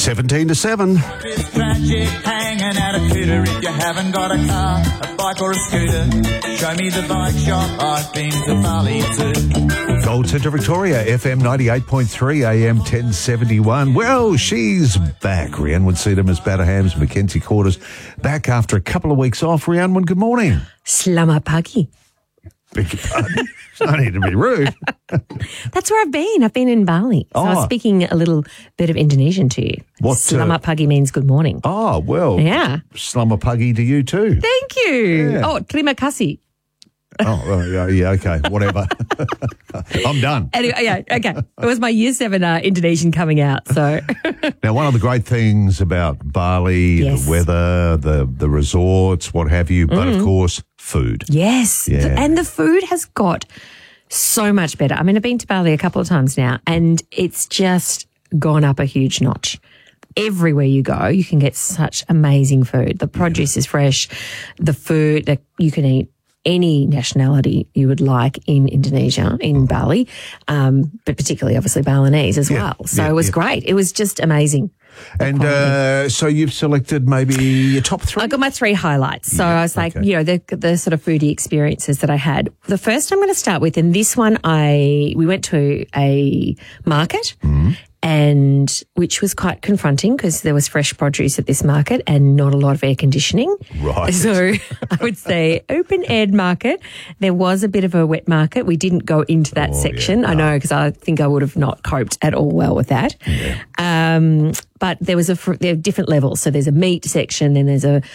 17 to 7. It's tragic hanging out a cooter if you haven't got a car, a bike or a scooter. Show me the bike shop, I've been to Bali too. Gold Centre Victoria, FM 98.3, AM 1071. Well, she's back. Rhiannon Woodseedham, Batter Hams, Mackenzie Quarters, back after a couple of weeks off. Rhiannon, good morning. Selamat pagi. Beg your pardon. I need to be rude. That's where I've been. I've been in Bali. So I was speaking a little bit of Indonesian to you. What? Selamat pagi means good morning. Oh, well. Yeah. Selamat pagi to you too. Thank you. Yeah. Oh, terima kasih. Oh, yeah, okay, whatever. I'm done. Anyway, yeah, okay. It was my Year 7 Indonesian coming out, so. Now, one of the great things about Bali, Yes. the weather, the resorts, what have you, but of course, food. Yes. Yeah. And the food has got so much better. I mean, I've been to Bali a couple of times now, and it's just gone up a huge notch. Everywhere you go, you can get such amazing food. The produce is fresh. The food that you can eat any nationality you would like in Indonesia, in Bali, but particularly obviously Balinese as well. So it was great. It was just amazing. And so you've selected maybe your top three? I got my 3 highlights. So I was like, you know, the sort of foodie experiences that I had. The first I'm going to start with, and this one we went to a market and which was quite confronting because there was fresh produce at this market and not a lot of air conditioning. Right. So I would say open-aired market. There was a bit of a wet market. We didn't go into that section. I know because I think I would have not coped at all well with that. Yeah. But there was there are different levels. So there's a meat section, then there's a,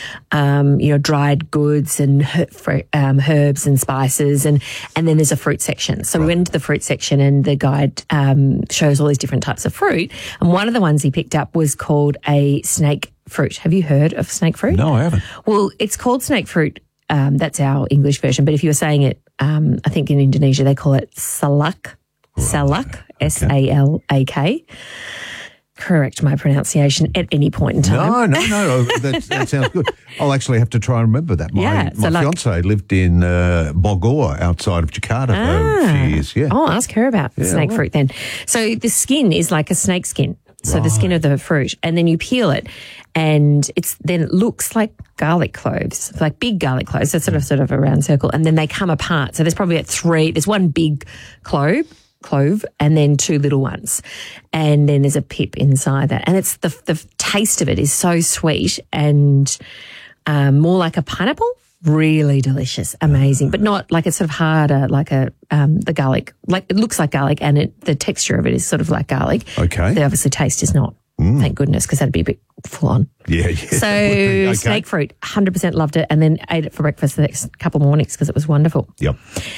dried goods and herbs and spices, and then there's a fruit section. So we went into the fruit section, and the guide shows all these different types of fruit. And one of the ones he picked up was called a snake fruit. Have you heard of snake fruit? No, I haven't. Well, it's called snake fruit. That's our English version. But if you were saying it, I think in Indonesia they call it salak. Salak, S-A-L-A-K. Correct my pronunciation at any point in time. No. That sounds good. I'll actually have to try and remember that. My fiance lived in Bogor outside of Jakarta for a few years. Yeah. I'll ask her about snake fruit then. So the skin is like a snake skin. So the skin of the fruit, and then you peel it, and it looks like garlic cloves, like big garlic cloves. So it's sort of a round circle, and then they come apart. So there's probably there's one big clove and then 2 little ones, and then there's a pip inside that, and it's the taste of it is so sweet and more like a pineapple. Really delicious, amazing, but not like it's sort of harder, like the garlic. Like it looks like garlic, and the texture of it is sort of like garlic. Okay. The obviously taste is not. Thank goodness, because that'd be a bit full on. Yeah. So snake fruit, 100% loved it, and then ate it for breakfast the next couple of mornings because it was wonderful. Yep.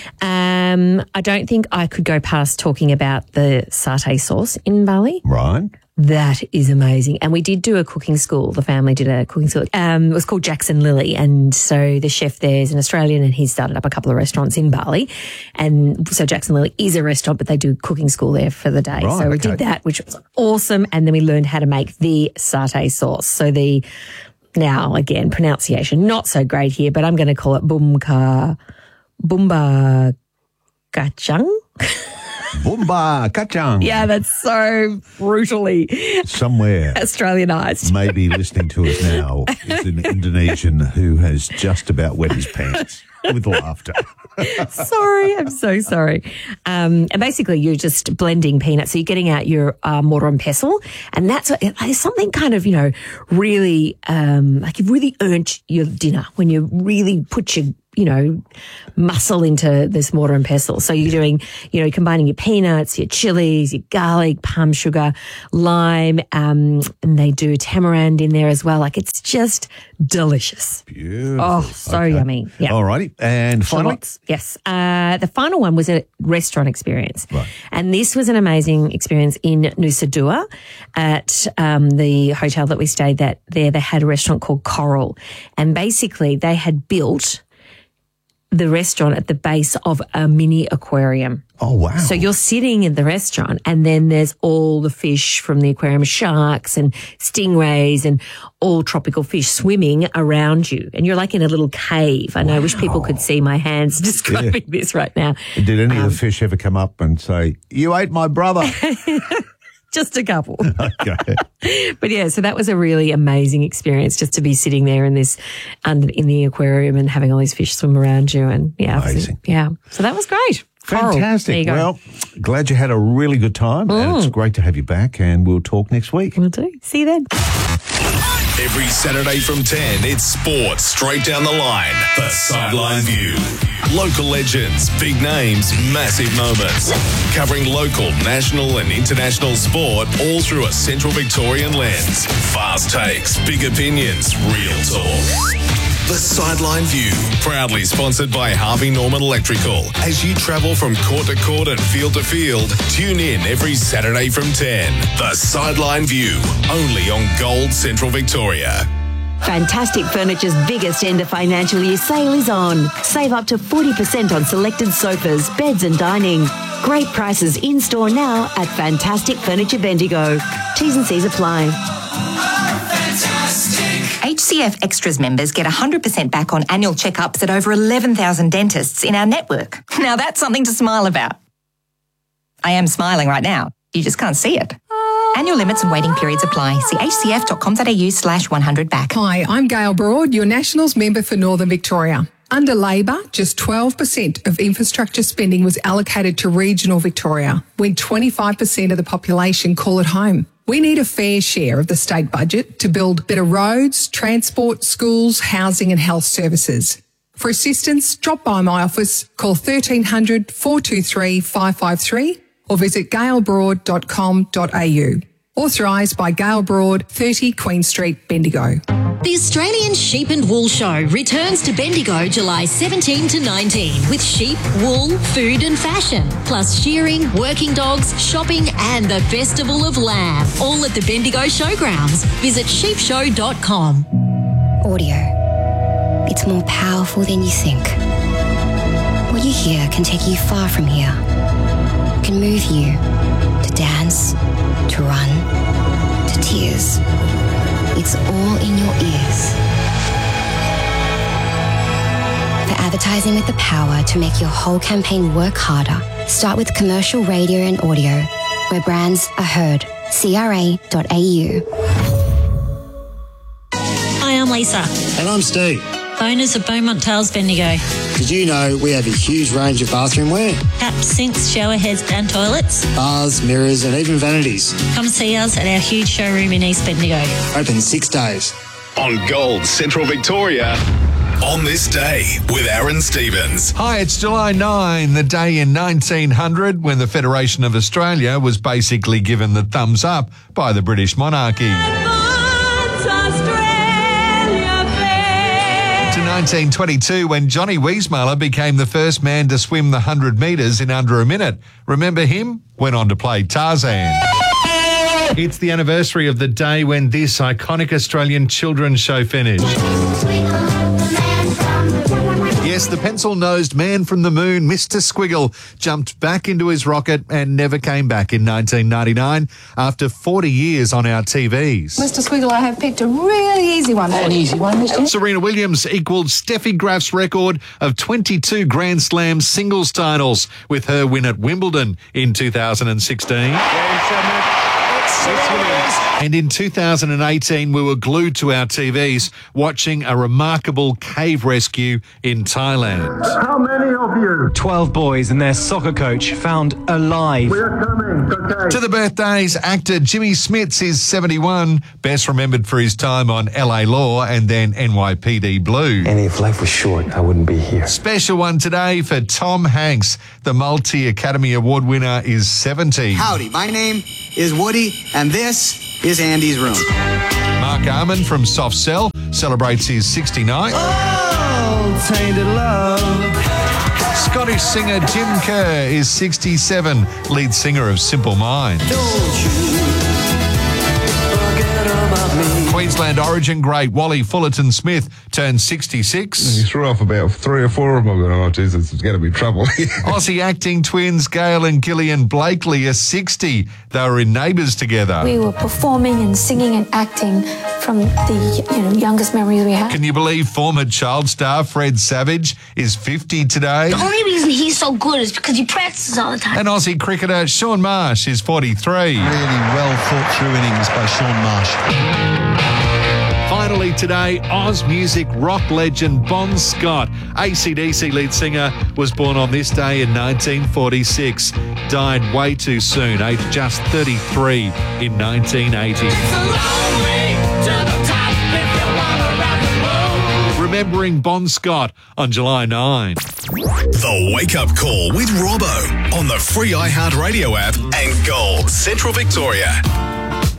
I don't think I could go past talking about the satay sauce in Bali. Right. That is amazing. And we did do a cooking school. The family did a cooking school. It was called Jackson Lilly. And so the chef there is an Australian, and he started up a couple of restaurants in Bali. And so Jackson Lilly is a restaurant, but they do cooking school there for the day. Right, so we did that, which was awesome. And then we learned how to make the satay sauce. So now again, pronunciation, not so great here, but I'm going to call it Bumba Kacang. Bumba Kacang. Yeah, that's so brutally somewhere Australianised. Maybe listening to us now is an Indonesian who has just about wet his pants with laughter. Sorry, I'm so sorry. And basically, you're just blending peanuts. So you're getting out your mortar and pestle, and that's something kind of really like you've really earned your dinner when you really put your muscle into this mortar and pestle. So you're doing, combining your peanuts, your chilies, your garlic, palm sugar, lime, and they do tamarind in there as well. Like it's just delicious. Beautiful. Oh, so yummy. Yeah. All righty. And finally? Yes. The final one was a restaurant experience. Right. And this was an amazing experience in Nusa Dua at the hotel that we stayed at there. They had a restaurant called Coral. And basically they had built the restaurant at the base of a mini aquarium. Oh, wow. So you're sitting in the restaurant and then there's all the fish from the aquarium, sharks and stingrays and all tropical fish swimming around you. And you're like in a little cave. I know, I wish people could see my hands describing this right now. Did any of the fish ever come up and say, "You ate my brother"? Just a couple. Okay. But yeah, so that was a really amazing experience just to be sitting there in the aquarium and having all these fish swim around you. And yeah, Amazing. So that was great. Coral. Fantastic. There you go. Well, glad you had a really good time. And it's great to have you back, and we'll talk next week. Will do. See you then. Every Saturday from 10, it's sports straight down the line. The Sideline View. Local legends, big names, massive moments. Covering local, national and international sport all through a Central Victorian lens. Fast takes, big opinions, real talk. The Sideline View, proudly sponsored by Harvey Norman Electrical. As you travel from court to court and field to field, tune in every Saturday from 10. The Sideline View, only on Gold Central Victoria. Fantastic Furniture's biggest end of financial year sale is on. Save up to 40% on selected sofas, beds and dining. Great prices in-store now at Fantastic Furniture Bendigo. T's and C's apply. HCF Extras members get 100% back on annual checkups at over 11,000 dentists in our network. Now that's something to smile about. I am smiling right now. You just can't see it. Annual limits and waiting periods apply. See hcf.com.au/100back. Hi, I'm Gail Broad, your Nationals member for Northern Victoria. Under Labor, just 12% of infrastructure spending was allocated to regional Victoria, when 25% of the population call it home. We need a fair share of the state budget to build better roads, transport, schools, housing and health services. For assistance, drop by my office, call 1300 423 553 or visit gailbroad.com.au. Authorised by Gail Broad, 30 Queen Street, Bendigo. The Australian Sheep and Wool Show returns to Bendigo July 17 to 19 with sheep, wool, food and fashion, plus shearing, working dogs, shopping and the Festival of Lamb, all at the Bendigo Showgrounds. Visit sheepshow.com. Audio. It's more powerful than you think. What you hear can take you far from here. It can move you to dance, to run, to tears. It's all in your ears. For advertising with the power to make your whole campaign work harder, start with commercial radio and audio, where brands are heard. CRA.au. Hi, I'm Lisa. And I'm Steve. Owners of Beaumont Tales Bendigo. Did you know we have a huge range of bathroom wear? Taps, sinks, shower heads and toilets. Bars, mirrors and even vanities. Come see us at our huge showroom in East Bendigo. Open 6 days. On Gold Central Victoria, on this day with Aaron Stevens. Hi, it's July 9, the day in 1900 when the Federation of Australia was basically given the thumbs up by the British monarchy. 1922 when Johnny Weismuller became the first man to swim the 100 metres in under a minute. Remember him? Went on to play Tarzan. It's the anniversary of the day when this iconic Australian children's show finished. Yes, the pencil-nosed man from the moon, Mr. Squiggle, jumped back into his rocket and never came back in 1999 after 40 years on our TVs. Mr. Squiggle, I have picked a really easy one. An easy one, Mr. Serena Williams equalled Steffi Graf's record of 22 Grand Slam singles titles with her win at Wimbledon in 2016. And in 2018, we were glued to our TVs watching a remarkable cave rescue in Thailand. How many of you? 12 boys and their soccer coach found alive. We're coming. Okay. To the birthdays, actor Jimmy Smits is 71, best remembered for his time on LA Law and then NYPD Blue. And if life was short, I wouldn't be here. Special one today for Tom Hanks. The multi-Academy Award winner is 70. Howdy, my name is Woody, and this is Andy's room. Mark Arman from Soft Cell celebrates his 69th. Oh, tainted love. Scottish singer Jim Kerr is 67, lead singer of Simple Minds. Don't you forget about me. Queensland Origin great Wally Fullerton-Smith turned 66. He threw off about 3 or 4 of them. I'm going, oh, Jesus, it's going to be trouble. Aussie acting twins Gail and Gillian Blakely are 60. They were in Neighbours together. We were performing and singing and acting from the youngest memories we have. Can you believe former child star Fred Savage is 50 today? The only reason he's so good is because he practices all the time. And Aussie cricketer Sean Marsh is 43. Really well thought through innings by Sean Marsh. Finally today, Oz music rock legend Bon Scott, AC/DC lead singer, was born on this day in 1946. Died way too soon, aged just 33 in 1980. Remembering Bon Scott on July 9. The Wake Up Call with Robbo on the free iHeartRadio app and Gold Central Victoria.